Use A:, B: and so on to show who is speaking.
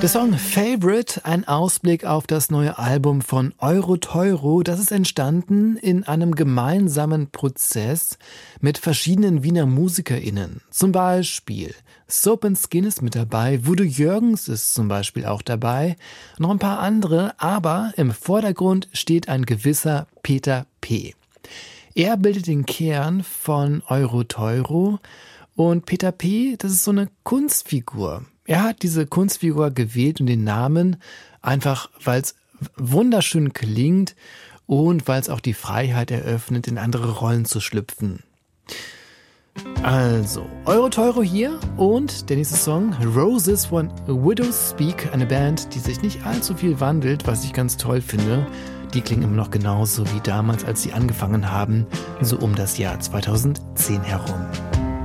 A: Der Song Favorite, ein Ausblick auf das neue Album von Euro-Teuro. Das ist entstanden in einem gemeinsamen Prozess mit verschiedenen Wiener MusikerInnen. Zum Beispiel Soap & Skin ist mit dabei, Voodoo Jürgens ist zum Beispiel auch dabei, noch ein paar andere, aber im Vordergrund steht ein gewisser Peter P. Er bildet den Kern von Euro-Teuro und Peter P., das ist so eine Kunstfigur. Er hat diese Kunstfigur gewählt und den Namen einfach, weil es wunderschön klingt und weil es auch die Freiheit eröffnet, in andere Rollen zu schlüpfen. Also, Euro-Teuro hier und der nächste Song, Roses von Widows Speak, eine Band, die sich nicht allzu viel wandelt, was ich ganz toll finde. Die klingen immer noch genauso wie damals, als sie angefangen haben, so um das Jahr 2010 herum.